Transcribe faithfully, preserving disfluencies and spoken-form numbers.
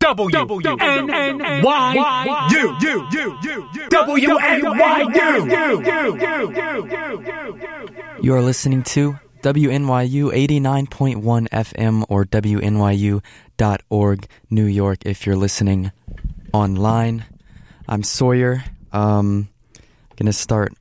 W N N Y U W N Y U. You are listening to W N Y U eighty-nine point one F M or W N Y U dot org New York if you're listening online. I'm Sawyer. Um, gonna start